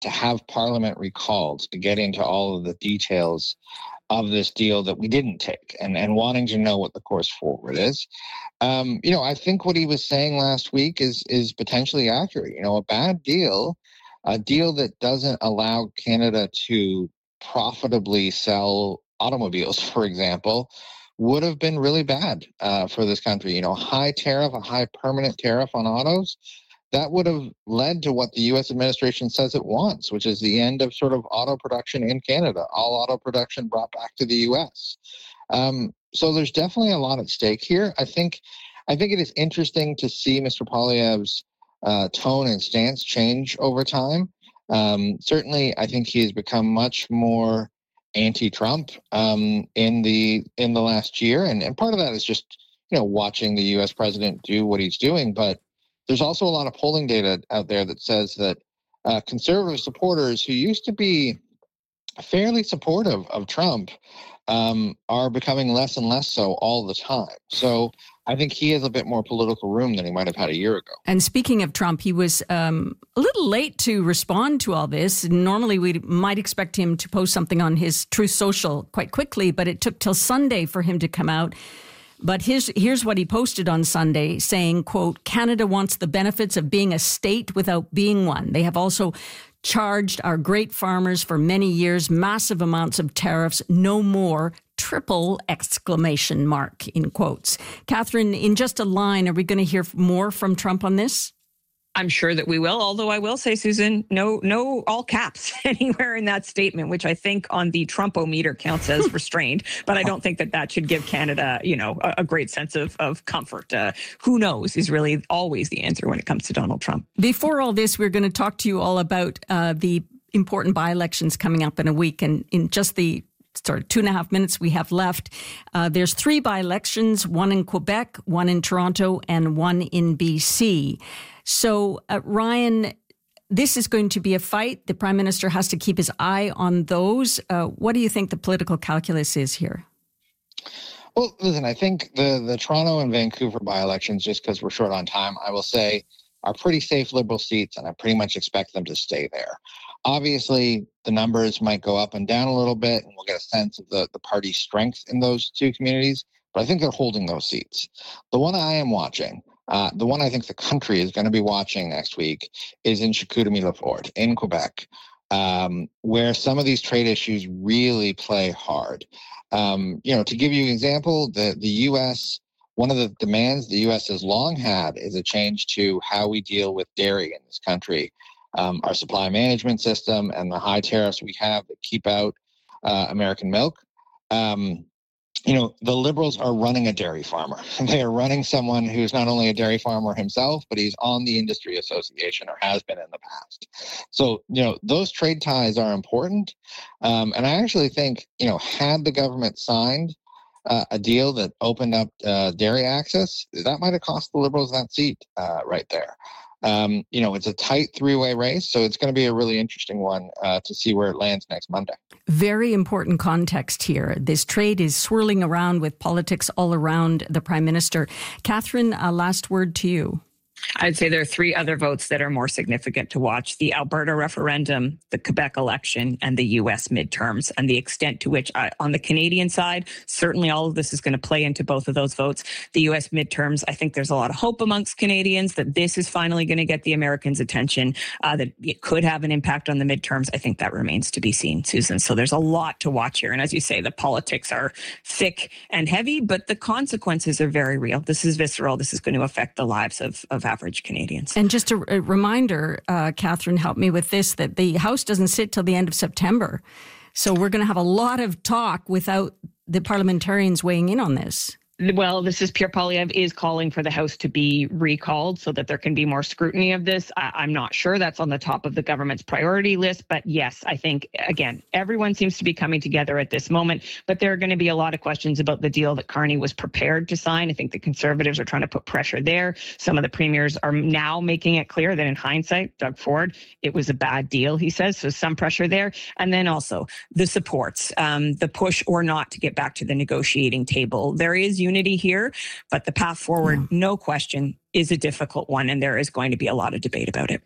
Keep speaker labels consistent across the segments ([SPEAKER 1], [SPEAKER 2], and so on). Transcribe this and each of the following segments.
[SPEAKER 1] to have Parliament recalled to get into all of the details of this deal that we didn't take, and wanting to know what the course forward is. I think what he was saying last week is potentially accurate. A bad deal, a deal that doesn't allow Canada to profitably sell automobiles, for example, would have been really bad for this country. High tariff, a high permanent tariff on autos, that would have led to what the U.S. administration says it wants, which is the end of sort of auto production in Canada, all auto production brought back to the U.S. So there's definitely a lot at stake here. I think it is interesting to see Mr. Poilievre's tone and stance change over time. Certainly, I think he has become much more anti-Trump in the last year, and part of that is just watching the U.S. president do what he's doing, but there's also a lot of polling data out there that says that conservative supporters who used to be fairly supportive of Trump are becoming less and less so all the time. So I think he has a bit more political room than he might have had a year ago.
[SPEAKER 2] And speaking of Trump, he was a little late to respond to all this. Normally, we might expect him to post something on his Truth Social quite quickly, but it took till Sunday for him to come out. But here's what he posted on Sunday, saying, quote, "Canada wants the benefits of being a state without being one. They have also charged our great farmers for many years massive amounts of tariffs. No more. Triple exclamation mark," in quotes. Catherine, in just a line, are we going to hear more from Trump on this?
[SPEAKER 3] I'm sure that we will, although I will say, Susan, no all caps anywhere in that statement, which I think on the Trump-o-meter counts as restrained. But I don't think that should give Canada, a great sense of comfort. Who knows is really always the answer when it comes to Donald Trump.
[SPEAKER 2] Before all this, we're going to talk to you all about the important by-elections coming up in a week. And in just the 2.5 minutes we have left, there's 3 by-elections, one in Quebec, one in Toronto, and one in BC. So, Ryan, this is going to be a fight. The Prime Minister has to keep his eye on those. What do you think the political calculus is here?
[SPEAKER 1] Well, listen, I think the Toronto and Vancouver by-elections, just because we're short on time, I will say are pretty safe Liberal seats, and I pretty much expect them to stay there. Obviously, the numbers might go up and down a little bit, and we'll get a sense of the party's strength in those two communities, but I think they're holding those seats. The one I am watching, the one I think the country is going to be watching next week, is in Chicoutimi-Laforte in Quebec, where some of these trade issues really play hard. To give you an example, the U.S., one of the demands the U.S. has long had is a change to how we deal with dairy in this country. Our supply management system and the high tariffs we have that keep out American milk. The Liberals are running a dairy farmer. They are running someone who's not only a dairy farmer himself, but he's on the industry association or has been in the past. So, those trade ties are important. And I actually think, had the government signed a deal that opened up dairy access, that might have cost the Liberals that seat right there. It's a tight 3-way race, so it's going to be a really interesting one to see where it lands next Monday.
[SPEAKER 2] Very important context here. This trade is swirling around with politics all around the Prime Minister. Catherine, last word to you.
[SPEAKER 3] I'd say there are 3 other votes that are more significant to watch: the Alberta referendum, the Quebec election, and the U.S. midterms, and the extent to which, on the Canadian side, certainly all of this is going to play into both of those votes. The U.S. midterms, I think there's a lot of hope amongst Canadians that this is finally going to get the Americans' attention, that it could have an impact on the midterms. I think that remains to be seen, Susan. So there's a lot to watch here. And as you say, the politics are thick and heavy, but the consequences are very real. This is visceral. This is going to affect the lives of average Canadians.
[SPEAKER 2] And just a reminder, Catherine, help me with this, that the House doesn't sit till the end of September. So we're going to have a lot of talk without the parliamentarians weighing in on this.
[SPEAKER 3] Well, this is Pierre Poilievre is calling for the House to be recalled so that there can be more scrutiny of this. I'm not sure that's on the top of the government's priority list. But yes, I think, again, everyone seems to be coming together at this moment. But there are going to be a lot of questions about the deal that Carney was prepared to sign. I think the Conservatives are trying to put pressure there. Some of the premiers are now making it clear that in hindsight, Doug Ford, it was a bad deal, he says. So some pressure there. And then also the supports, the push or not to get back to the negotiating table. There is unity here, but the path forward, no question, is a difficult one, and there is going to be a lot of debate about it.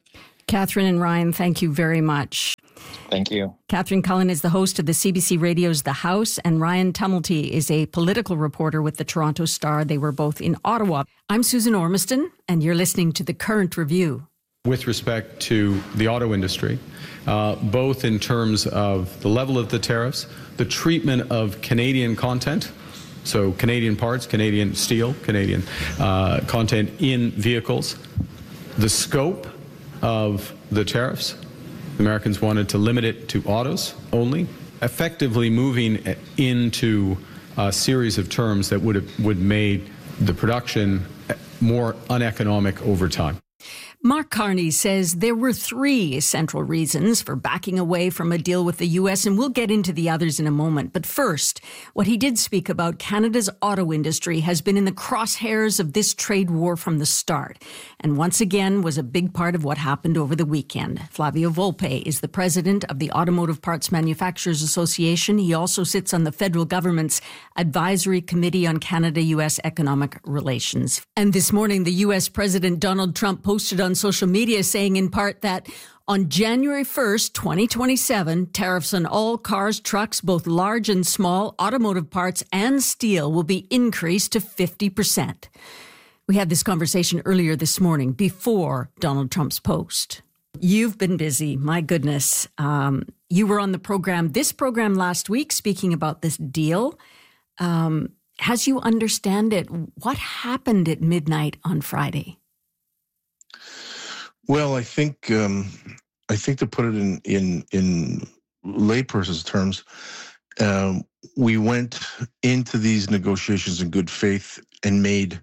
[SPEAKER 2] Catherine and Ryan, thank you very much.
[SPEAKER 1] Thank you.
[SPEAKER 2] Catherine Cullen is the host of the CBC Radio's The House, and Ryan Tumulty is a political reporter with the Toronto Star. They were both in Ottawa. I'm Susan Ormiston, and you're listening to The Current Review.
[SPEAKER 4] With respect to the auto industry, both in terms of the level of the tariffs, the treatment of Canadian content, so Canadian parts, Canadian steel, Canadian content in vehicles, the scope of the tariffs. The Americans wanted to limit it to autos only, effectively moving into a series of terms that would made the production more uneconomic over time.
[SPEAKER 2] Mark Carney says there were 3 central reasons for backing away from a deal with the U.S., and we'll get into the others in a moment. But first, what he did speak about, Canada's auto industry has been in the crosshairs of this trade war from the start, and once again was a big part of what happened over the weekend. Flavio Volpe is the president of the Automotive Parts Manufacturers Association. He also sits on the federal government's Advisory Committee on Canada-U.S. Economic Relations. And this morning, the U.S. President Donald Trump posted on social media saying in part that on January 1st, 2027, tariffs on all cars, trucks, both large and small, automotive parts and steel will be increased to 50%. We had this conversation earlier this morning before Donald Trump's post. You've been busy, my goodness. You were on this program last week speaking about this deal. As you understand it, what happened at midnight on Friday?
[SPEAKER 5] Well, I think to put it in layperson's terms, we went into these negotiations in good faith and made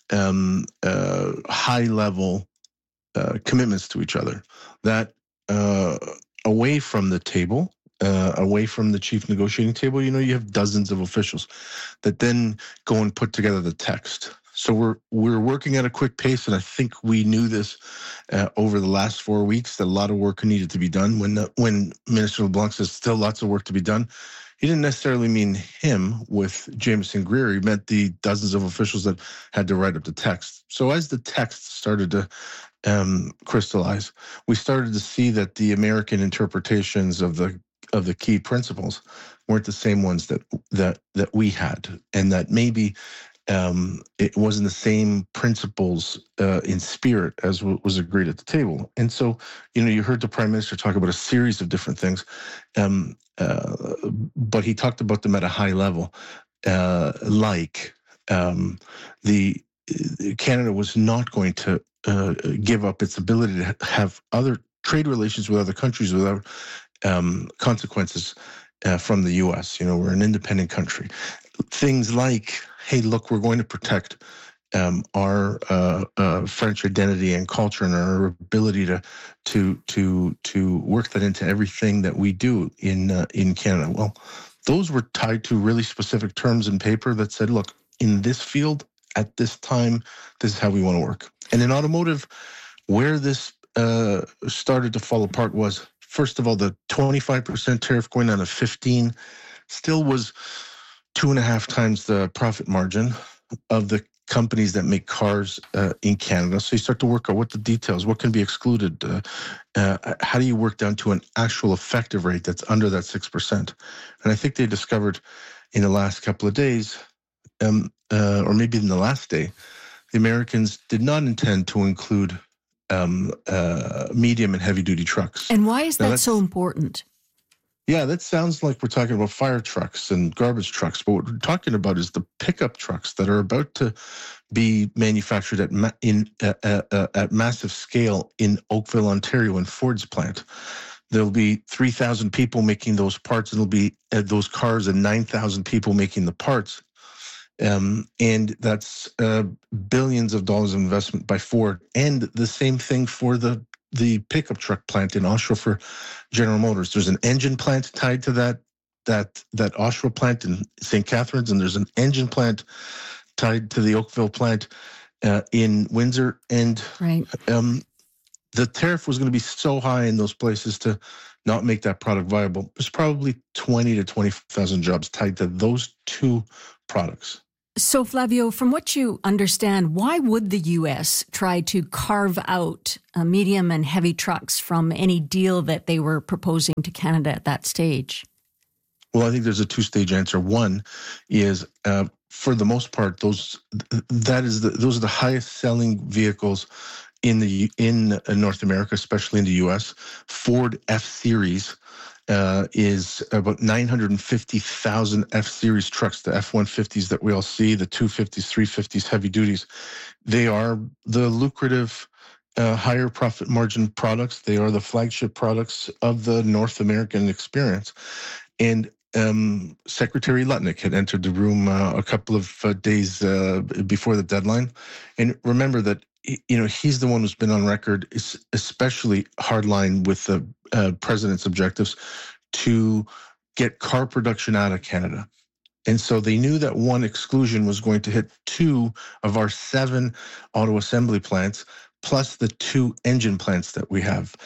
[SPEAKER 5] high-level commitments to each other. That away from the table, away from the chief negotiating table, you have dozens of officials that then go and put together the text. So we're working at a quick pace, and I think we knew this over the last 4 weeks that a lot of work needed to be done. When Minister LeBlanc says still lots of work to be done, he didn't necessarily mean him with Jameson Greer. He meant the dozens of officials that had to write up the text. So as the text started to crystallize, we started to see that the American interpretations of the key principles weren't the same ones that we had, and that maybe it wasn't the same principles in spirit as was agreed at the table. And so, you heard the Prime Minister talk about a series of different things, but he talked about them at a high level, like Canada was not going to give up its ability to have other trade relations with other countries without consequences from the U.S. We're an independent country. Things like, hey, look, we're going to protect our French identity and culture and our ability to work that into everything that we do in Canada. Well, those were tied to really specific terms in paper that said, look, in this field at this time, this is how we want to work. And in automotive, where this started to fall apart was, first of all, the 25% tariff going on to 15 still was 2.5 times the profit margin of the companies that make cars in Canada. So you start to work out what the details, what can be excluded, how do you work down to an actual effective rate that's under that 6%? And I think they discovered in the last couple of days, or maybe in the last day, the Americans did not intend to include medium and heavy-duty trucks.
[SPEAKER 2] And why is that so important?
[SPEAKER 5] Yeah, that sounds like we're talking about fire trucks and garbage trucks, but what we're talking about is the pickup trucks that are about to be manufactured at massive scale in Oakville, Ontario, in Ford's plant. There'll be 3,000 people making those parts, and there'll be those cars and 9,000 people making the parts. And that's billions of dollars of investment by Ford, and the same thing for the pickup truck plant in Oshawa for General Motors. There's an engine plant tied to that Oshawa plant in St. Catharines, and there's an engine plant tied to the Oakville plant in Windsor. And
[SPEAKER 2] right.
[SPEAKER 5] The tariff was going to be so high in those places to not make that product viable. There's probably 20 to 25,000 jobs tied to those two products.
[SPEAKER 2] So, Flavio, from what you understand, why would the U.S. try to carve out medium and heavy trucks from any deal that they were proposing to Canada at that stage?
[SPEAKER 5] Well, I think there's a two-stage answer. One is, for the most part, those are the highest-selling vehicles in North America, especially in the U.S. Ford F-Series is about 950,000 F-Series trucks, the F-150s that we all see, the 250s, 350s, heavy duties. They are the lucrative, higher profit margin products. They are the flagship products of the North American experience. And Secretary Lutnick had entered the room a couple of days before the deadline. And remember that, he's the one who's been on record, especially hardline with the president's objectives to get car production out of Canada. And so they knew that one exclusion was going to hit 2 of our 7 auto assembly plants, plus the 2 engine plants that we have.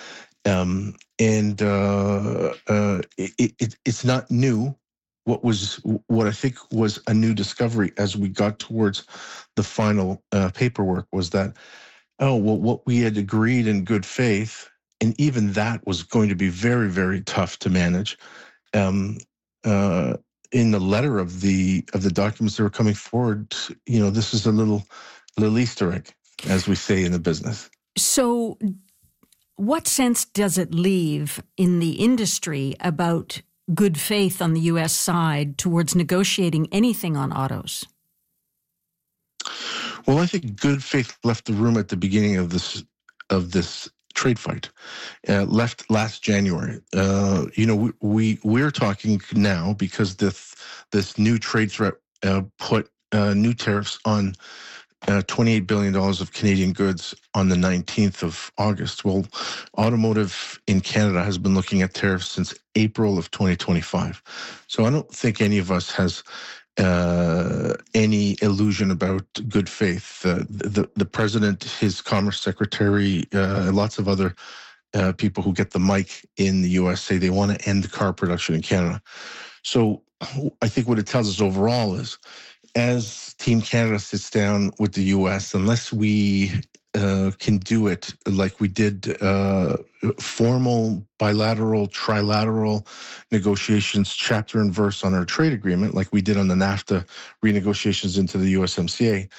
[SPEAKER 5] It's not new. What I think was a new discovery as we got towards the final paperwork was that, what we had agreed in good faith, and even that was going to be very, very tough to manage. In the letter of the documents that were coming forward, this is a little Easter egg, as we say in the business.
[SPEAKER 2] So, what sense does it leave in the industry about good faith on the U.S. side towards negotiating anything on autos?
[SPEAKER 5] Well, I think good faith left the room at the beginning of this trade fight. Left last January. We're talking now because this new trade threat put new tariffs on $28 billion of Canadian goods on the 19th of August. Well, automotive in Canada has been looking at tariffs since April of 2025. So I don't think any of us has any illusion about good faith. The president, his commerce secretary, lots of other people who get the mic in the U.S. say they want to end car production in Canada. So I think what it tells us overall is, as Team Canada sits down with the U.S., unless we can do it like we did formal, bilateral, trilateral negotiations, chapter and verse on our trade agreement, like we did on the NAFTA renegotiations into the USMCA,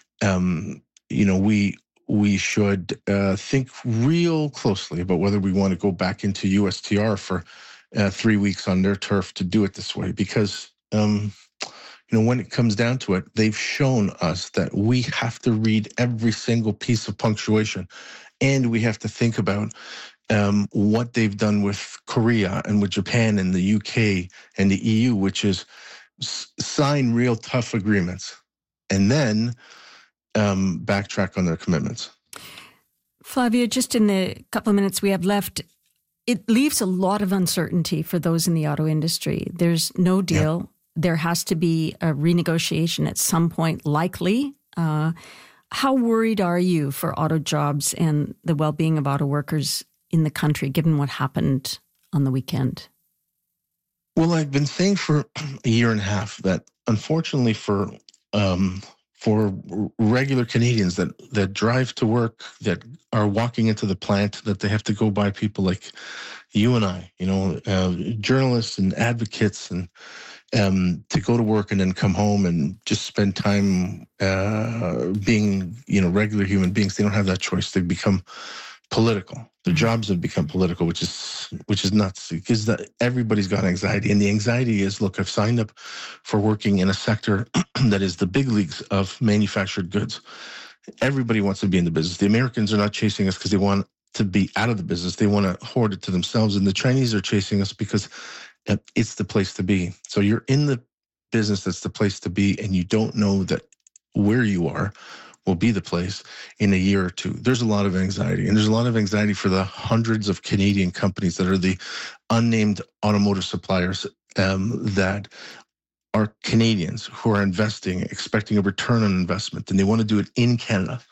[SPEAKER 5] we should think real closely about whether we want to go back into USTR for 3 weeks on their turf to do it this way, because when it comes down to it, they've shown us that we have to read every single piece of punctuation, and we have to think about what they've done with Korea and with Japan and the UK and the EU, which is sign real tough agreements and then backtrack on their commitments.
[SPEAKER 2] Flavio, just in the couple of minutes we have left, it leaves a lot of uncertainty for those in the auto industry. There's no deal. Yeah. There has to be a renegotiation at some point, likely. How worried are you for auto jobs and the well-being of auto workers in the country, given what happened on the weekend?
[SPEAKER 5] Well, I've been saying for a year and a half that, unfortunately, for regular Canadians that drive to work, that are walking into the plant, that they have to go by people like you and I, journalists and advocates, and to go to work and then come home and just spend time being, regular human beings. They don't have that choice. They become political. Their jobs have become political, which is nuts, because everybody's got anxiety. And the anxiety is, look, I've signed up for working in a sector that is the big leagues of manufactured goods. Everybody wants to be in the business. The Americans are not chasing us because they want to be out of the business. They want to hoard it to themselves. And the Chinese are chasing us because it's the place to be. So you're in the business that's the place to be, and you don't know that where you are will be the place in a year or two. There's a lot of anxiety, and there's a lot of anxiety for the hundreds of Canadian companies that are the unnamed automotive suppliers that are Canadians who are investing, expecting a return on investment, and they want to do it in Canada.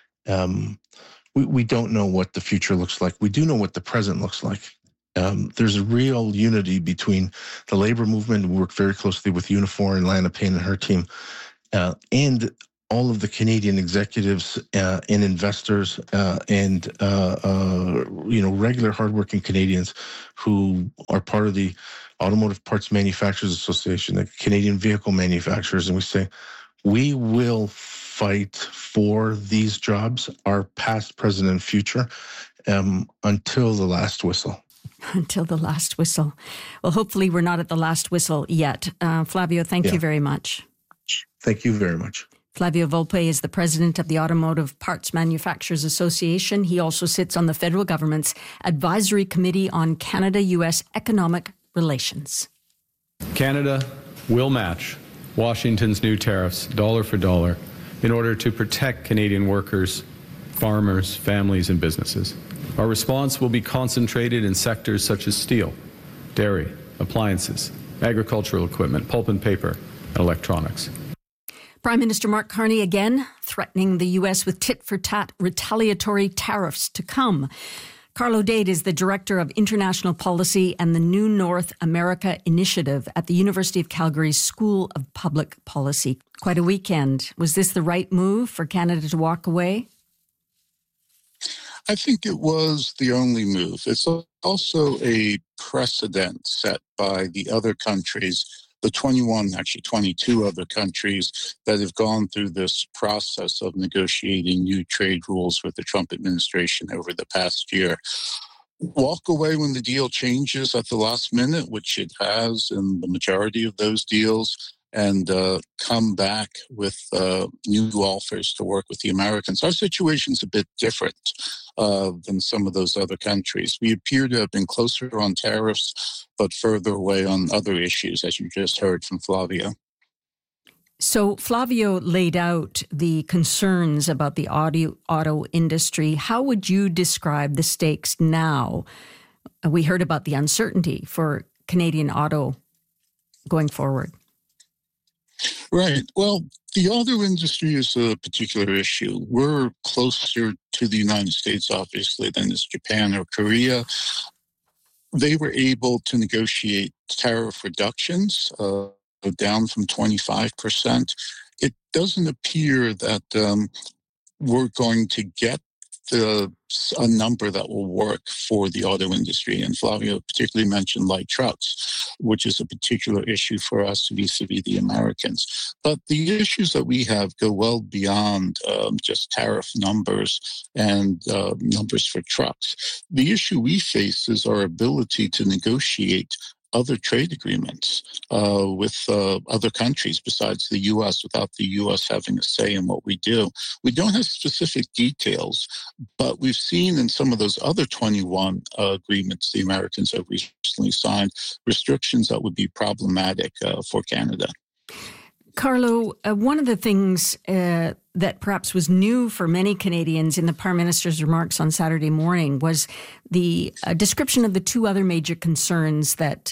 [SPEAKER 5] We don't know what the future looks like. We do know what the present looks like. There's a real unity between the labor movement. We work very closely with Unifor and Lana Payne and her team. and all of the Canadian executives and investors and regular hardworking Canadians who are part of the Automotive Parts Manufacturers Association, the Canadian Vehicle Manufacturers, and we say, we will fight for these jobs, our past, present, and future, until the last whistle.
[SPEAKER 2] Until the last whistle. Well, hopefully we're not at the last whistle yet. Flavio, thank you very much.
[SPEAKER 5] Thank you very much.
[SPEAKER 2] Flavio Volpe is the president of the Automotive Parts Manufacturers Association. He also sits on the federal government's Advisory Committee on Canada-U.S. Economic Relations.
[SPEAKER 4] Canada will match Washington's new tariffs dollar for dollar in order to protect Canadian workers, farmers, families, and businesses. Our response will be concentrated in sectors such as steel, dairy, appliances, agricultural equipment, pulp and paper, and electronics.
[SPEAKER 2] Prime Minister Mark Carney again threatening the U.S. with tit-for-tat retaliatory tariffs to come. Carlo Dade is the Director of International Policy and the New North America Initiative at the University of Calgary's School of Public Policy. Quite a weekend. Was this the right move for Canada to walk away?
[SPEAKER 6] I think it was the only move. It's also a precedent set by the other countries, the 22 other countries that have gone through this process of negotiating new trade rules with the Trump administration over the past year. Walk away when the deal changes at the last minute, which it has in the majority of those deals, and come back with new offers to work with the Americans. Our situation's a bit different than some of those other countries. We appear to have been closer on tariffs, but further away on other issues, as you just heard from Flavio.
[SPEAKER 2] So Flavio laid out the concerns about the auto industry. How would you describe the stakes now? We heard about the uncertainty for Canadian auto going forward.
[SPEAKER 6] Right. Well, the auto industry is a particular issue. We're closer to the United States, obviously, than is Japan or Korea. They were able to negotiate tariff reductions down from 25%. It doesn't appear that we're going to get a number that will work for the auto industry. And Flavio particularly mentioned light trucks, which is a particular issue for us vis-a-vis the Americans. But the issues that we have go well beyond just tariff numbers and numbers for trucks. The issue we face is our ability to negotiate other trade agreements with other countries besides the U.S. without the U.S. having a say in what we do. We don't have specific details, but we've seen in some of those other 21 agreements the Americans have recently signed restrictions that would be problematic for Canada.
[SPEAKER 2] Carlo, one of the things that perhaps was new for many Canadians in the Prime Minister's remarks on Saturday morning was the description of the two other major concerns that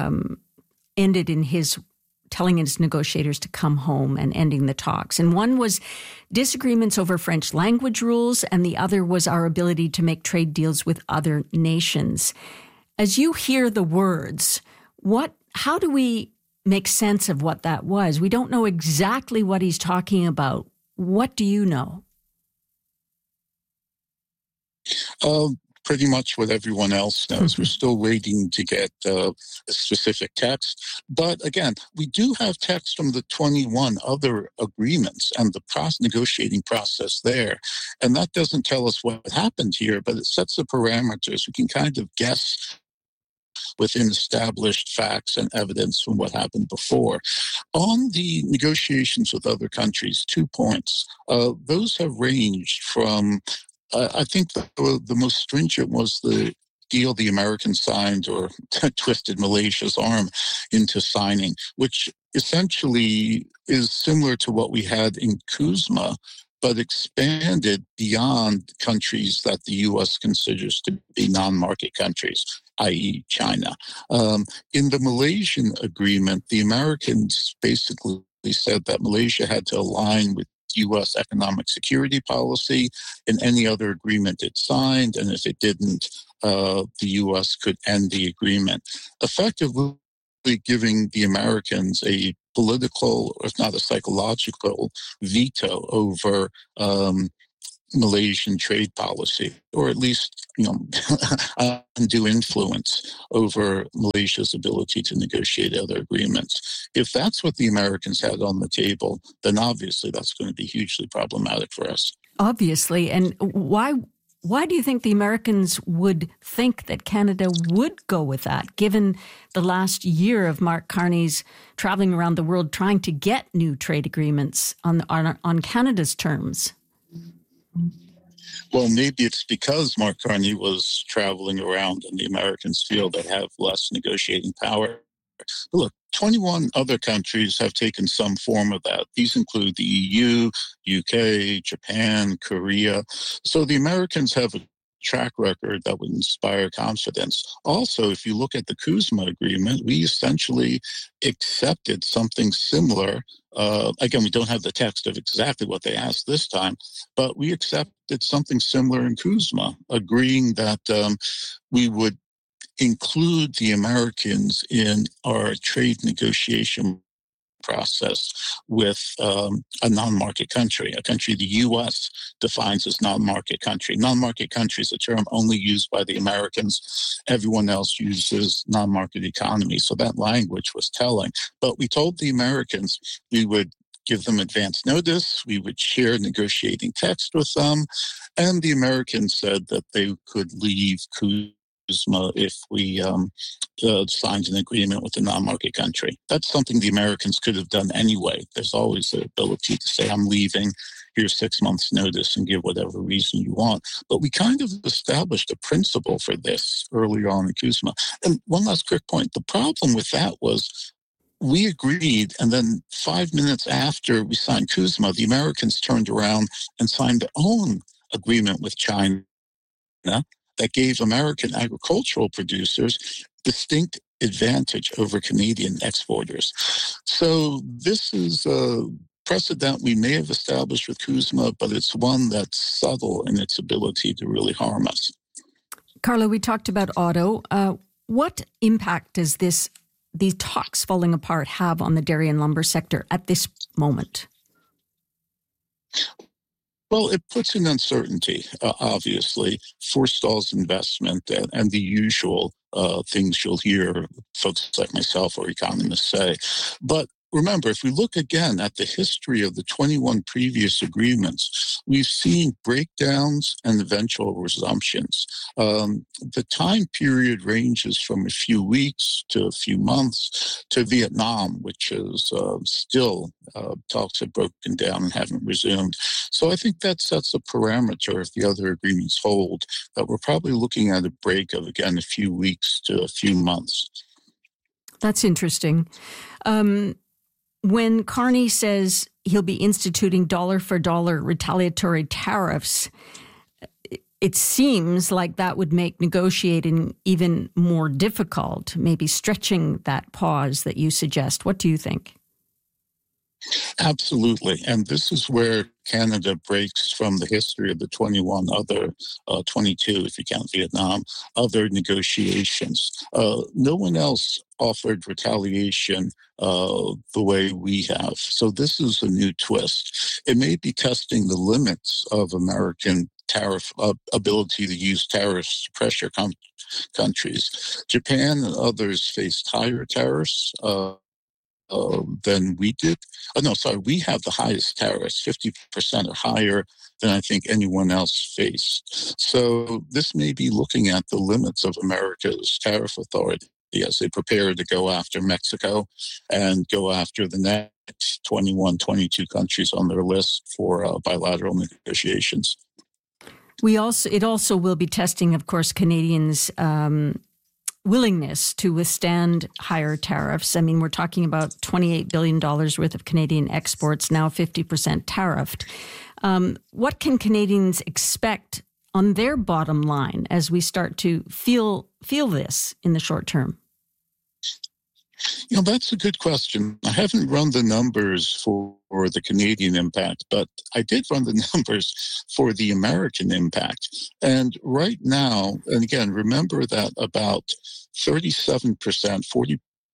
[SPEAKER 2] ended in his telling his negotiators to come home and ending the talks. And one was disagreements over French language rules, and the other was our ability to make trade deals with other nations. As you hear the words, how do we make sense of what that was? We don't know exactly what he's talking about. What do you know?
[SPEAKER 6] Pretty much what everyone else knows. We're still waiting to get a specific text. But again, we do have text from the 21 other agreements and the negotiating process there. And that doesn't tell us what happened here, but it sets the parameters. We can kind of guess within established facts and evidence from what happened before. On the negotiations with other countries, 2 points. Those have ranged from, I think the most stringent was the deal the Americans signed or twisted Malaysia's arm into signing, which essentially is similar to what we had in CUSMA, but expanded beyond countries that the U.S. considers to be non-market countries, i.e. China. In the Malaysian agreement, the Americans basically said that Malaysia had to align with U.S. economic security policy in any other agreement it signed, and if it didn't, the U.S. could end the agreement, effectively giving the Americans a political, if not a psychological, veto over Malaysian trade policy, or at least, undue influence over Malaysia's ability to negotiate other agreements. If that's what the Americans had on the table, then obviously that's going to be hugely problematic for us.
[SPEAKER 2] Obviously. And why do you think the Americans would think that Canada would go with that, given the last year of Mark Carney's traveling around the world trying to get new trade agreements on Canada's terms?
[SPEAKER 6] Well, maybe it's because Mark Carney was traveling around and the Americans feel they have less negotiating power. Look, 21 other countries have taken some form of that. These include the EU, UK, Japan, Korea. So the Americans have a track record that would inspire confidence. Also, if you look at the CUSMA agreement, we essentially accepted something similar. Again, we don't have the text of exactly what they asked this time, but we accepted something similar in CUSMA, agreeing that we would include the Americans in our trade negotiation process with a non-market country, a country the U.S. defines as non-market country. Non-market country is a term only used by the Americans. Everyone else uses non-market economy. So that language was telling. But we told the Americans we would give them advance notice, we would share negotiating text with them, and the Americans said that they could leave CUSMA if we signed an agreement with a non-market country. That's something the Americans could have done anyway. There's always the ability to say, I'm leaving, here's 6 months notice, and give whatever reason you want. But we kind of established a principle for this earlier on in CUSMA. And one last quick point. The problem with that was we agreed, and then 5 minutes after we signed CUSMA, the Americans turned around and signed their own agreement with China that gave American agricultural producers distinct advantage over Canadian exporters. So this is a precedent we may have established with CUSMA, but it's one that's subtle in its ability to really harm us.
[SPEAKER 2] Carlo, we talked about auto. What impact does these talks falling apart have on the dairy and lumber sector at this moment?
[SPEAKER 6] Well, it puts in uncertainty, obviously, forestalls investment and the usual things you'll hear folks like myself or economists say. But remember, if we look again at the history of the 21 previous agreements, we've seen breakdowns and eventual resumptions. The time period ranges from a few weeks to a few months to Vietnam, which is still talks have broken down and haven't resumed. So I think that sets a parameter, if the other agreements hold, that we're probably looking at a break of, again, a few weeks to a few months.
[SPEAKER 2] That's interesting. When Carney says he'll be instituting dollar-for-dollar retaliatory tariffs, it seems like that would make negotiating even more difficult, maybe stretching that pause that you suggest. What do you think?
[SPEAKER 6] Absolutely. And this is where Canada breaks from the history of the 21 other, 22 if you count Vietnam, other negotiations. No one else offered retaliation the way we have. So this is a new twist. It may be testing the limits of American tariff ability to use tariffs to pressure countries. Japan and others faced higher tariffs than we did. We have the highest tariffs, 50% or higher than I think anyone else faced. So this may be looking at the limits of America's tariff authority as they prepare to go after Mexico and go after the next 21, 22 countries on their list for bilateral negotiations.
[SPEAKER 2] It also will be testing, of course, Canadians' willingness to withstand higher tariffs. I mean, we're talking about $28 billion worth of Canadian exports, now 50% tariffed. What can Canadians expect on their bottom line as we start to feel this in the short term?
[SPEAKER 6] That's a good question. I haven't run the numbers for the Canadian impact, but I did run the numbers for the American impact. And right now, and again, remember that about 37%,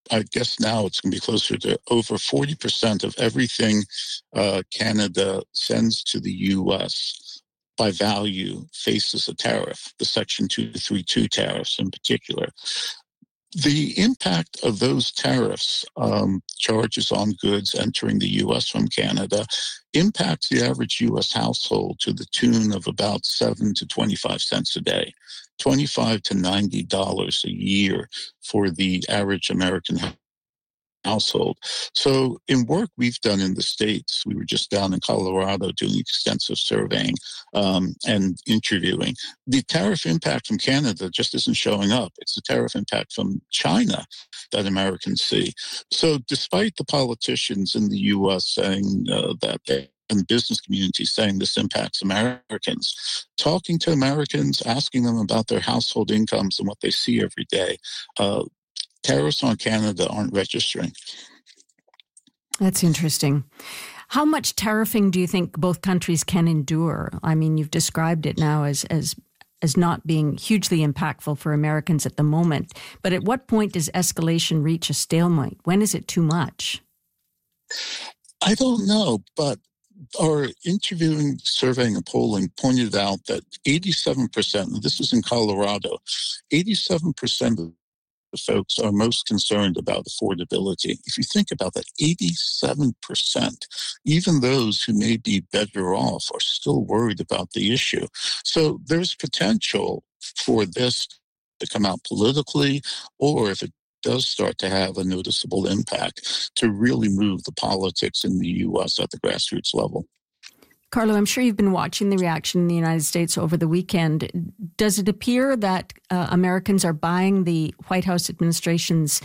[SPEAKER 6] I guess now it's going to be closer to over 40% of everything Canada sends to the U.S. by value faces a tariff, the Section 232 tariffs in particular. The impact of those tariffs, charges on goods entering the U.S. from Canada, impacts the average U.S. household to the tune of about 7 to 25 cents a day, $25 to $90 a year for the average American household. So in work we've done in the States, we were just down in Colorado doing extensive surveying and interviewing. The tariff impact from Canada just isn't showing up. It's the tariff impact from China that Americans see. So despite the politicians in the U.S. saying that and the business community saying this impacts Americans, talking to Americans, asking them about their household incomes and what they see every day, tariffs on Canada aren't registering.
[SPEAKER 2] That's interesting. How much tariffing do you think both countries can endure? I mean, you've described it now as not being hugely impactful for Americans at the moment. But at what point does escalation reach a stalemate? When is it too much?
[SPEAKER 6] I don't know, but our interviewing, surveying, and polling pointed out that 87%, and this is in Colorado, 87% of the folks are most concerned about affordability. If you think about that, 87%, even those who may be better off are still worried about the issue. So there's potential for this to come out politically, or if it does start to have a noticeable impact, to really move the politics in the U.S. at the grassroots level.
[SPEAKER 2] Carlo, I'm sure you've been watching the reaction in the United States over the weekend. Does it appear that Americans are buying the White House administration's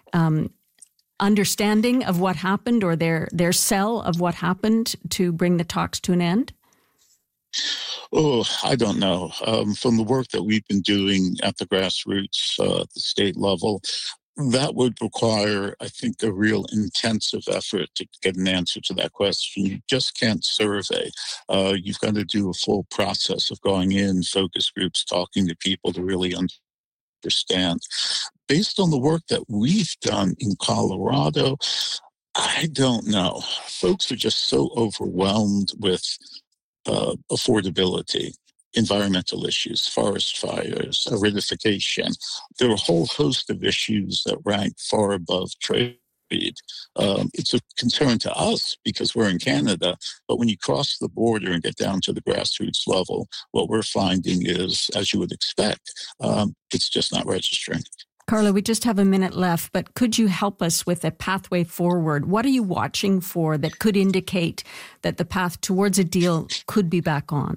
[SPEAKER 2] understanding of what happened, or their sell of what happened to bring the talks to an end?
[SPEAKER 6] Oh, I don't know. From the work that we've been doing at the grassroots, at the state level, that would require, I think, a real intensive effort to get an answer to that question. You just can't survey. You've got to do a full process of going in, focus groups, talking to people to really understand. Based on the work that we've done in Colorado, I don't know. Folks are just so overwhelmed with affordability, environmental issues, forest fires, aridification. There are a whole host of issues that rank far above trade. It's a concern to us because we're in Canada, but when you cross the border and get down to the grassroots level, what we're finding is, as you would expect, it's just not registering.
[SPEAKER 2] Carlo, we just have a minute left, but could you help us with a pathway forward? What are you watching for that could indicate that the path towards a deal could be back on?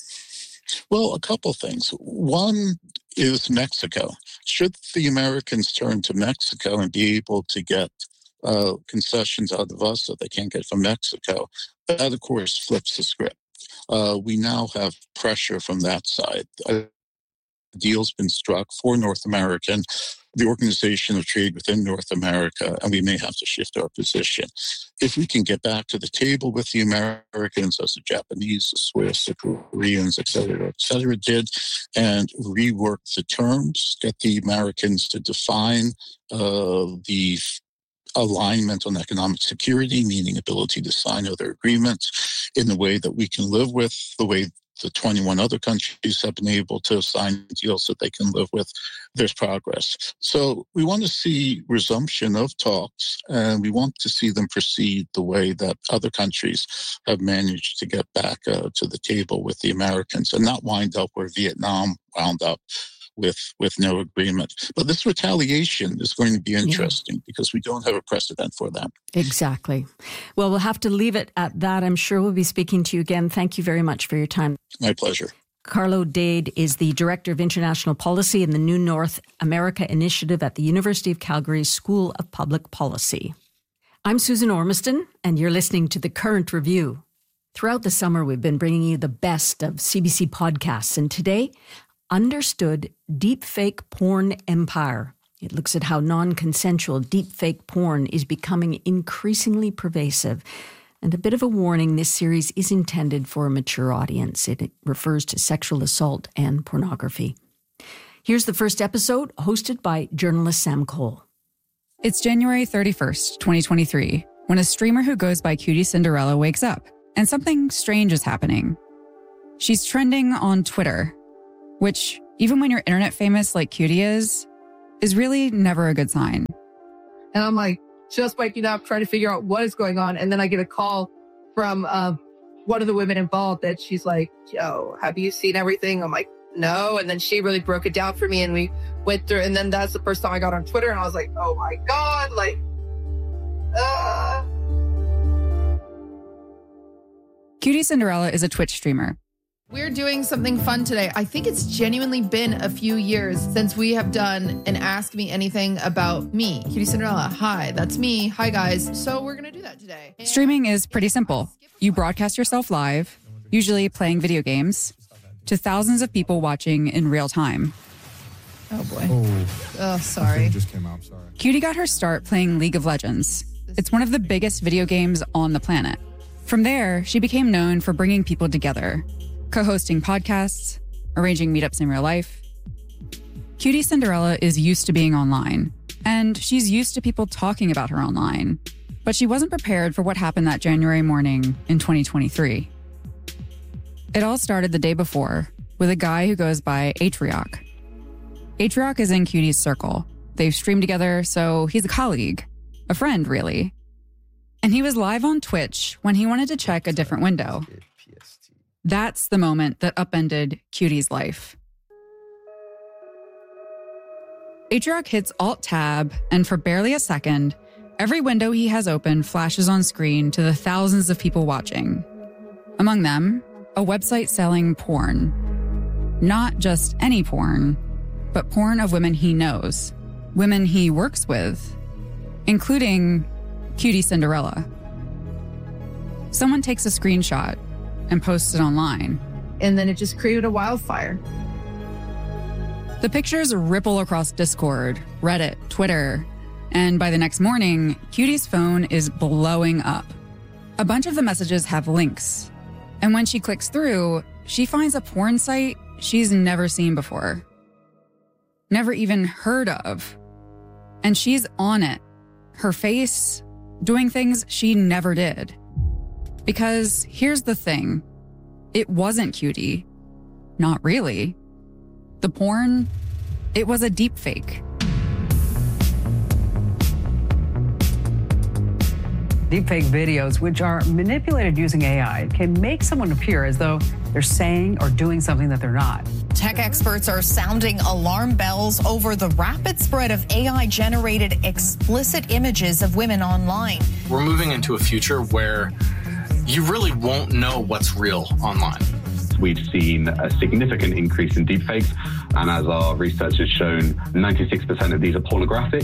[SPEAKER 6] Well, a couple things. One is Mexico. Should the Americans turn to Mexico and be able to get concessions out of us that they can't get from Mexico, that, of course, flips the script. We now have pressure from that side. A deal's been struck for North American, the Organization of Trade within North America, and we may have to shift our position. If we can get back to the table with the Americans, as the Japanese, the Swiss, the Koreans, et cetera, did, and rework the terms, get the Americans to define the alignment on economic security, meaning ability to sign other agreements in a way that we can live with, the way the 21 other countries have been able to sign deals that they can live with, there's progress. So we want to see resumption of talks, and we want to see them proceed the way that other countries have managed to get back to the table with the Americans, and not wind up where Vietnam wound up with no agreement. But this retaliation is going to be interesting because we don't have a precedent for that.
[SPEAKER 2] Exactly. Well, we'll have to leave it at that. I'm sure we'll be speaking to you again. Thank you very much for your time.
[SPEAKER 6] My pleasure.
[SPEAKER 2] Carlo Dade is the Director of International Policy in the New North America Initiative at the University of Calgary School of Public Policy. I'm Susan Ormiston, and you're listening to The Current Review. Throughout the summer, we've been bringing you the best of CBC podcasts, and today, Understood Deepfake Porn Empire. It looks at how non-consensual deepfake porn is becoming increasingly pervasive. And a bit of a warning, this series is intended for a mature audience. It refers to sexual assault and pornography. Here's the first episode, hosted by journalist Sam Cole.
[SPEAKER 7] It's January 31st, 2023, when a streamer who goes by Cutie Cinderella wakes up, and something strange is happening. She's trending on Twitter, which, even when you're internet famous like Cutie is really never a good sign.
[SPEAKER 8] And I'm like, just waking up, trying to figure out what is going on. And then I get a call from one of the women involved that she's like, yo, have you seen everything? I'm like, no. And then she really broke it down for me, and we went through, and then that's the first time I got on Twitter, and I was like, oh my God, like,
[SPEAKER 7] Cutie Cinderella is a Twitch streamer.
[SPEAKER 9] We're doing something fun today. I think it's genuinely been a few years since we have done an Ask Me Anything about me. Cutie Cinderella, hi, that's me. Hi, guys. So we're going to do that today.
[SPEAKER 7] Streaming is pretty simple. You broadcast yourself live, usually playing video games, to thousands of people watching in real time.
[SPEAKER 9] Oh, boy. Oh, sorry.
[SPEAKER 10] Just came out, sorry.
[SPEAKER 7] Cutie got her start playing League of Legends. It's one of the biggest video games on the planet. From there, she became known for bringing people together, co-hosting podcasts, arranging meetups in real life. Cutie Cinderella is used to being online, and she's used to people talking about her online. But she wasn't prepared for what happened that January morning in 2023. It all started the day before with a guy who goes by Atrioc. Atrioc is in Cutie's circle. They've streamed together, so he's a colleague, a friend, really. And he was live on Twitch when he wanted to check a different window. That's the moment that upended Cutie's life. Atrioc hits Alt-Tab, and for barely a second, every window he has open flashes on screen to the thousands of people watching. Among them, a website selling porn. Not just any porn, but porn of women he knows, women he works with, including Cutie Cinderella. Someone takes a screenshot and posts it online.
[SPEAKER 8] And then it just created a wildfire.
[SPEAKER 7] The pictures ripple across Discord, Reddit, Twitter, and by the next morning, Cutie's phone is blowing up. A bunch of the messages have links, and when she clicks through, she finds a porn site she's never seen before, never even heard of. And she's on it, her face doing things she never did. Because here's the thing, it wasn't Cutie. Not really. The porn, it was a deep fake.
[SPEAKER 11] Deepfake videos, which are manipulated using AI, can make someone appear as though they're saying or doing something that they're not.
[SPEAKER 12] Tech experts are sounding alarm bells over the rapid spread of AI-generated explicit images of women online.
[SPEAKER 13] We're moving into a future where you really won't know what's real online.
[SPEAKER 14] We've seen a significant increase in deepfakes, and as our research has shown, 96% of these are pornographic.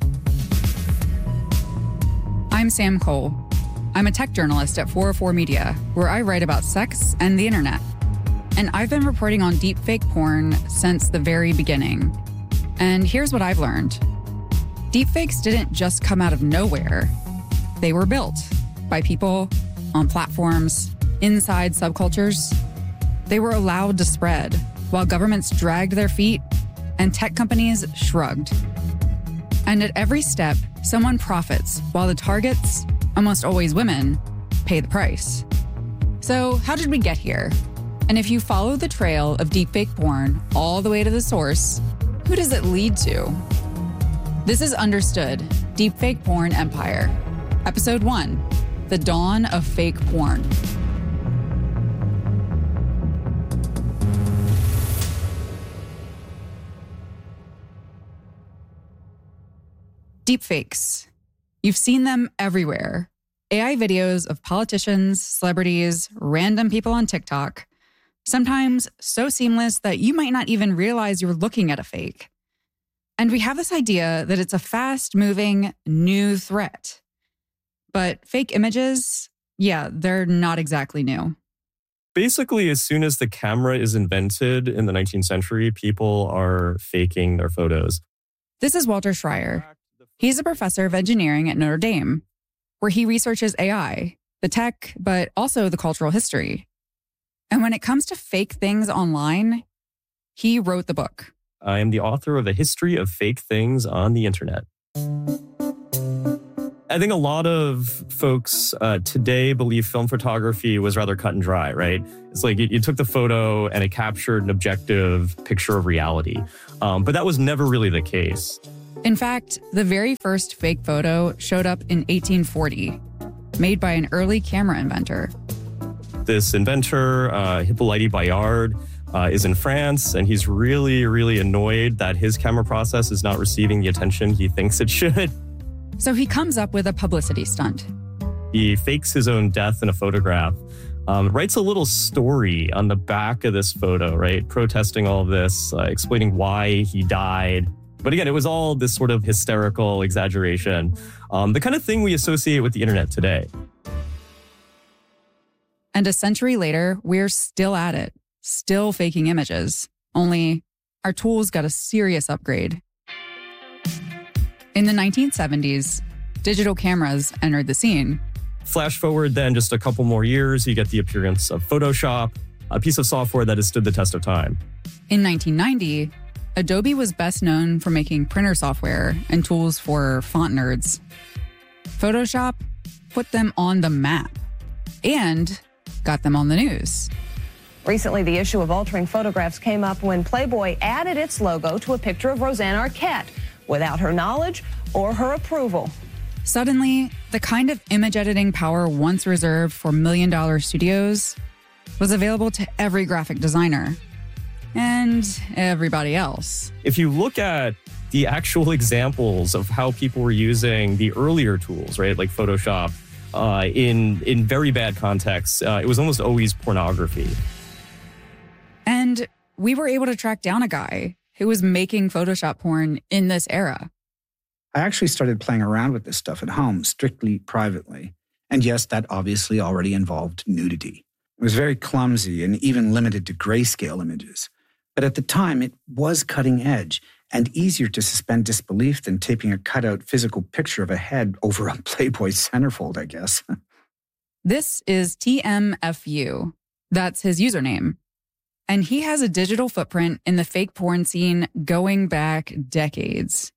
[SPEAKER 7] I'm Sam Cole. I'm a tech journalist at 404 Media, where I write about sex and the internet. And I've been reporting on deepfake porn since the very beginning. And here's what I've learned. Deepfakes didn't just come out of nowhere. They were built by people, on platforms, inside subcultures. They were allowed to spread while governments dragged their feet and tech companies shrugged. And at every step, someone profits while the targets, almost always women, pay the price. So how did we get here? And if you follow the trail of deepfake porn all the way to the source, who does it lead to? This is Understood, Deepfake Porn Empire. Episode 1, The Dawn of Fake Porn. Deepfakes. You've seen them everywhere. AI videos of politicians, celebrities, random people on TikTok. Sometimes so seamless that you might not even realize you're looking at a fake. And we have this idea that it's a fast-moving new threat. But fake images, yeah, they're not exactly new.
[SPEAKER 15] Basically, as soon as the camera is invented in the 19th century, people are faking their photos.
[SPEAKER 7] This is Walter Schreier. He's a professor of engineering at Notre Dame, where he researches AI, the tech, but also the cultural history. And when it comes to fake things online, he wrote the book.
[SPEAKER 15] I am the author of A History of Fake Things on the Internet. I think a lot of folks today believe film photography was rather cut and dry, right? It's like you took the photo and it captured an objective picture of reality. But that was never really the case.
[SPEAKER 7] In fact, the very first fake photo showed up in 1840, made by an early camera inventor.
[SPEAKER 15] This inventor, Hippolyte Bayard, is in France, and he's really, really annoyed that his camera process is not receiving the attention he thinks it should.
[SPEAKER 7] So he comes up with a publicity stunt.
[SPEAKER 15] He fakes his own death in a photograph, writes a little story on the back of this photo, right? Protesting all of this, explaining why he died. But again, it was all this sort of hysterical exaggeration, the kind of thing we associate with the internet today.
[SPEAKER 7] And a century later, we're still at it, still faking images. Only our tools got a serious upgrade. In the 1970s, digital cameras entered the scene.
[SPEAKER 15] Flash forward then just a couple more years, you get the appearance of Photoshop, a piece of software that has stood the test of time.
[SPEAKER 7] In 1990, Adobe was best known for making printer software and tools for font nerds. Photoshop put them on the map and got them on the news.
[SPEAKER 10] Recently, the issue of altering photographs came up when Playboy added its logo to a picture of Roseanne Arquette without her knowledge or her approval.
[SPEAKER 7] Suddenly, the kind of image editing power once reserved for million-dollar studios was available to every graphic designer and everybody else.
[SPEAKER 15] If you look at the actual examples of how people were using the earlier tools, right, like Photoshop, in very bad contexts, it was almost always pornography.
[SPEAKER 7] And we were able to track down a guy who was making Photoshop porn in this era.
[SPEAKER 16] I actually started playing around with this stuff at home, strictly privately. And yes, that obviously already involved nudity. It was very clumsy and even limited to grayscale images. But at the time, it was cutting edge and easier to suspend disbelief than taping a cutout physical picture of a head over a Playboy centerfold, I guess.
[SPEAKER 7] This is TMFU. That's his username. And he has a digital footprint in the fake porn scene going back decades.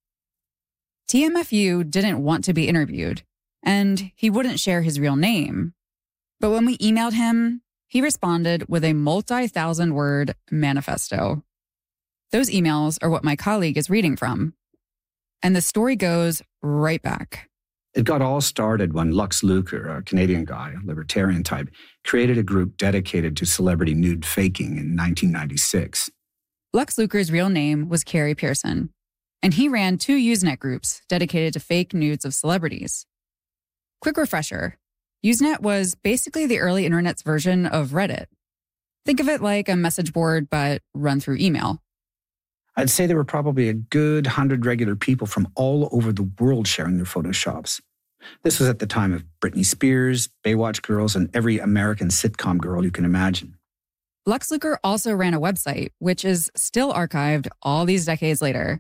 [SPEAKER 7] TMFU didn't want to be interviewed, and he wouldn't share his real name. But when we emailed him, he responded with a multi-thousand-word manifesto. Those emails are what my colleague is reading from. And the story goes right back.
[SPEAKER 16] It got all started when Lux Luker, a Canadian guy, a libertarian type, created a group dedicated to celebrity nude faking in 1996.
[SPEAKER 7] Lux Luker's real name was Carey Pearson, and he ran 2 Usenet groups dedicated to fake nudes of celebrities. Quick refresher, Usenet was basically the early internet's version of Reddit. Think of it like a message board, but run through email.
[SPEAKER 16] I'd say there were probably a good 100 regular people from all over the world sharing their Photoshops. This was at the time of Britney Spears, Baywatch Girls, and every American sitcom girl you can imagine.
[SPEAKER 7] Lux Luker also ran a website, which is still archived all these decades later.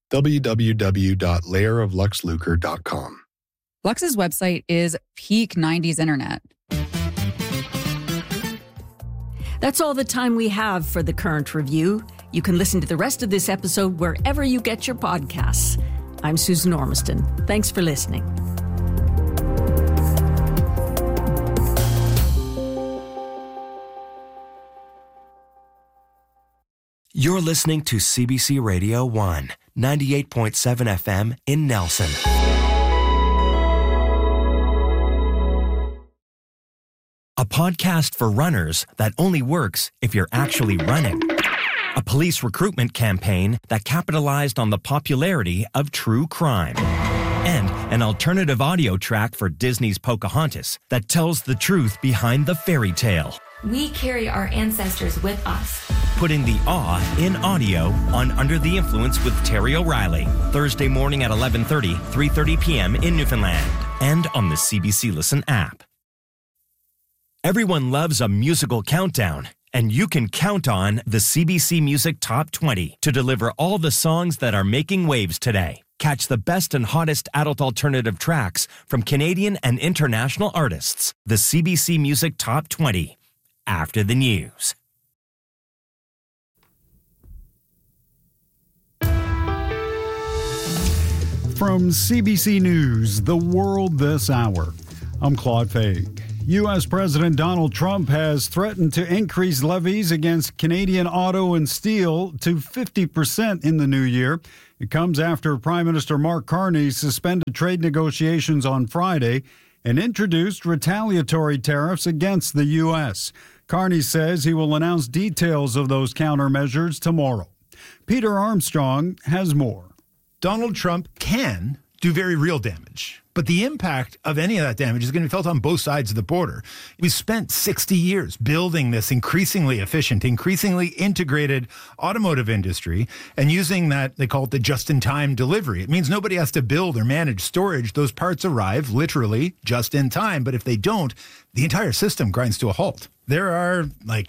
[SPEAKER 17] www.layerofluxluker.com.
[SPEAKER 7] Lux's website is peak 90s internet.
[SPEAKER 2] That's all the time we have for the Current Review. You can listen to the rest of this episode wherever you get your podcasts. I'm Susan Ormiston. Thanks for listening.
[SPEAKER 18] You're listening to CBC Radio 1, 98.7 FM in Nelson. A podcast for runners that only works if you're actually running. A police recruitment campaign that capitalized on the popularity of true crime. And an alternative audio track for Disney's Pocahontas that tells the truth behind the fairy tale.
[SPEAKER 19] We carry our ancestors with us.
[SPEAKER 18] Putting the awe in audio on Under the Influence with Terry O'Reilly. Thursday morning at 11:30, 3:30 p.m. in Newfoundland. And on the CBC Listen app. Everyone loves a musical countdown. And you can count on the CBC Music Top 20 to deliver all the songs that are making waves today. Catch the best and hottest adult alternative tracks from Canadian and international artists. The CBC Music Top 20. After the news.
[SPEAKER 20] From CBC News, The World This Hour, I'm Claude Faig. U.S. President Donald Trump has threatened to increase levies against Canadian auto and steel to 50% in the new year. It comes after Prime Minister Mark Carney suspended trade negotiations on Friday and introduced retaliatory tariffs against the U.S. Carney says he will announce details of those countermeasures tomorrow. Peter Armstrong has more.
[SPEAKER 21] Donald Trump can do very real damage, but the impact of any of that damage is going to be felt on both sides of the border. We spent 60 years building this increasingly efficient, increasingly integrated automotive industry and using that, they call it the just-in-time delivery. It means nobody has to build or manage storage. Those parts arrive literally just in time, but if they don't, the entire system grinds to a halt. There are like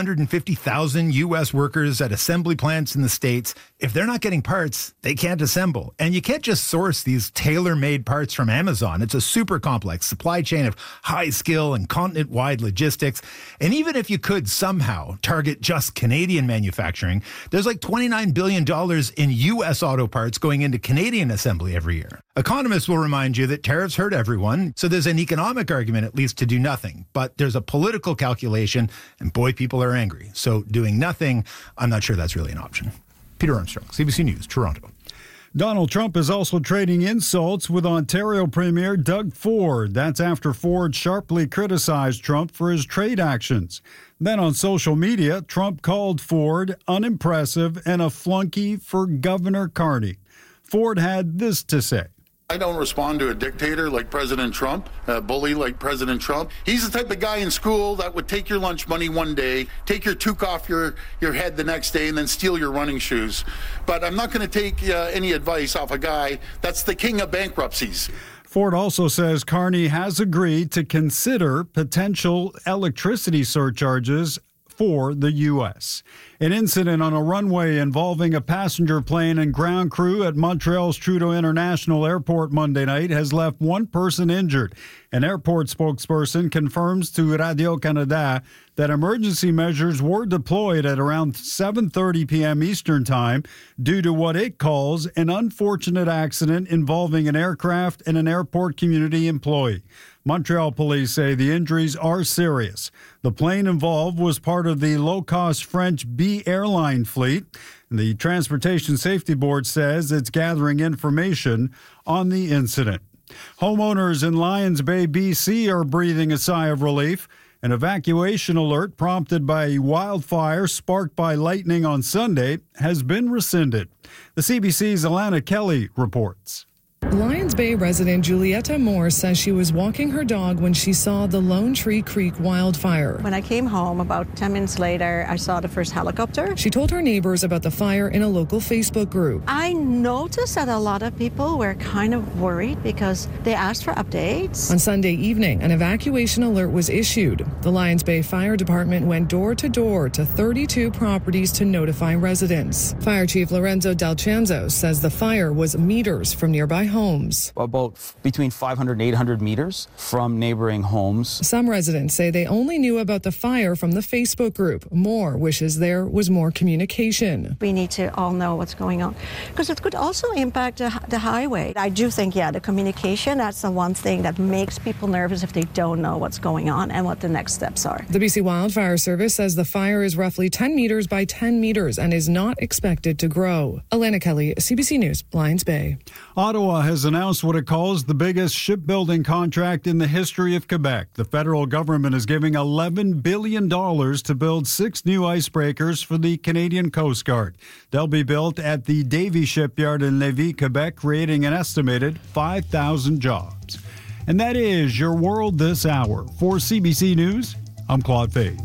[SPEAKER 21] 950,000 U.S. workers at assembly plants in the States. If they're not getting parts, they can't assemble. And you can't just source these tailor-made parts from Amazon. It's a super complex supply chain of high skill and continent-wide logistics. And even if you could somehow target just Canadian manufacturing, there's like $29 billion in U.S. auto parts going into Canadian assembly every year. Economists will remind you that tariffs hurt everyone, so there's an economic argument at least to do nothing. But there's a political calculation, and boy, people are angry. So doing nothing, I'm not sure that's really an option. Peter Armstrong, CBC News, Toronto.
[SPEAKER 20] Donald Trump is also trading insults with Ontario Premier Doug Ford. That's after Ford sharply criticized Trump for his trade actions. Then on social media, Trump called Ford unimpressive and a flunky for Governor Carney. Ford had this to say.
[SPEAKER 22] I don't respond to a dictator like President Trump, a bully like President Trump. He's the type of guy in school that would take your lunch money one day, take your toque off your head the next day, and then steal your running shoes. But I'm not going to take any advice off a guy that's the king of bankruptcies.
[SPEAKER 20] Ford also says Carney has agreed to consider potential electricity surcharges for the U.S. An incident on a runway involving a passenger plane and ground crew at Montreal's Trudeau International Airport Monday night has left one person injured. An airport spokesperson confirms to Radio-Canada that emergency measures were deployed at around 7:30 p.m. Eastern Time due to what it calls an unfortunate accident involving an aircraft and an airport community employee. Montreal police say the injuries are serious. The plane involved was part of the low-cost French B airline fleet. The Transportation Safety Board says it's gathering information on the incident. Homeowners in Lions Bay, BC are breathing a sigh of relief. An evacuation alert prompted by a wildfire sparked by lightning on Sunday has been rescinded. The CBC's Alana Kelly reports.
[SPEAKER 23] Lions Bay resident Julietta Moore says she was walking her dog when she saw the Lone Tree Creek wildfire.
[SPEAKER 24] When I came home about 10 minutes later, I saw the first helicopter.
[SPEAKER 23] She told her neighbors about the fire in a local Facebook group.
[SPEAKER 24] I noticed that a lot of people were kind of worried because they asked for updates.
[SPEAKER 23] On Sunday evening, an evacuation alert was issued. The Lions Bay Fire Department went door to door to 32 properties to notify residents. Fire Chief Lorenzo Del Chanzo says the fire was meters from nearby homes.
[SPEAKER 25] About between 500 and 800 meters from neighboring homes.
[SPEAKER 23] Some residents say they only knew about the fire from the Facebook group. Moore wishes there was more communication.
[SPEAKER 24] We need to all know what's going on because it could also impact the highway. I do think, the communication, that's the one thing that makes people nervous if they don't know what's going on and what the next steps are.
[SPEAKER 23] The BC Wildfire Service says the fire is roughly 10 meters by 10 meters and is not expected to grow. Alana Kelly, CBC News, Lions Bay.
[SPEAKER 20] Ottawa has announced what it calls the biggest shipbuilding contract in the history of Quebec. The federal government is giving $11 billion to build 6 new icebreakers for the Canadian Coast Guard. They'll be built at the Davie Shipyard in Lévis, Quebec, creating an estimated 5,000 jobs. And that is your World This Hour. For CBC News, I'm Claude Faig.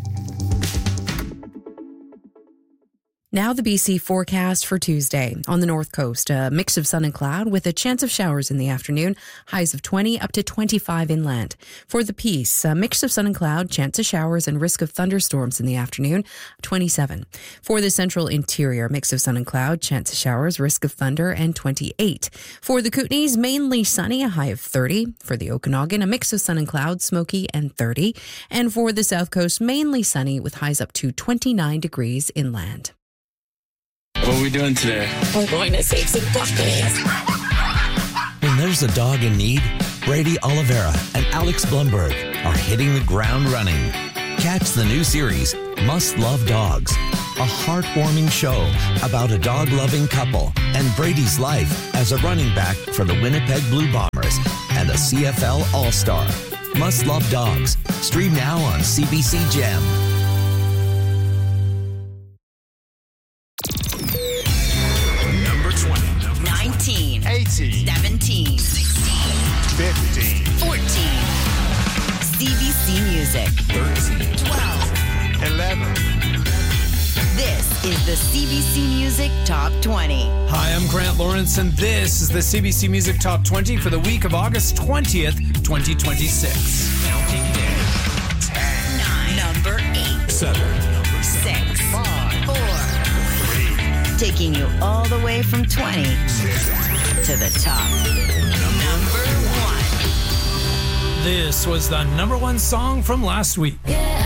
[SPEAKER 26] Now the BC forecast for Tuesday. On the north coast, a mix of sun and cloud with a chance of showers in the afternoon, highs of 20 up to 25 inland. For the Peace, a mix of sun and cloud, chance of showers and risk of thunderstorms in the afternoon, 27. For the central interior, mix of sun and cloud, chance of showers, risk of thunder, and 28. For the Kootenays, mainly sunny, a high of 30. For the Okanagan, a mix of sun and cloud, smoky, and 30. And for the south coast, mainly sunny with highs up to 29 degrees inland.
[SPEAKER 27] What are we doing today?
[SPEAKER 28] We're going to save some puppies.
[SPEAKER 1] there's a dog in need, Brady Oliveira and Alex Blumberg are hitting the ground running. Catch the new series, Must Love Dogs, a heartwarming show about a dog-loving couple and Brady's life as a running back for the Winnipeg Blue Bombers and a CFL All-Star. Must Love Dogs. Stream now on CBC Gem.
[SPEAKER 3] Number 20.
[SPEAKER 4] 19.
[SPEAKER 3] 18.
[SPEAKER 4] 17. 16.
[SPEAKER 3] 15.
[SPEAKER 4] 14. CBC Music.
[SPEAKER 3] 13.
[SPEAKER 4] 12.
[SPEAKER 3] 11.
[SPEAKER 4] This is the CBC Music Top 20.
[SPEAKER 5] Hi, I'm Grant Lawrence, and this is the CBC Music Top 20 for the week of August 20th, 2026.
[SPEAKER 3] Counting down. 10.
[SPEAKER 4] 9. Number 8.
[SPEAKER 3] 7.
[SPEAKER 4] 6.
[SPEAKER 3] 5.
[SPEAKER 4] 4.
[SPEAKER 3] 3.
[SPEAKER 4] Taking you all the way from 20 to the top. Number 1.
[SPEAKER 5] This was the number one song from last week.
[SPEAKER 4] Yeah.